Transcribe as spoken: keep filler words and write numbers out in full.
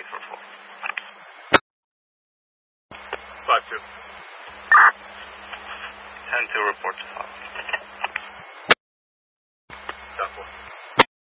wait for four. five two. ten two, report to follow. South four.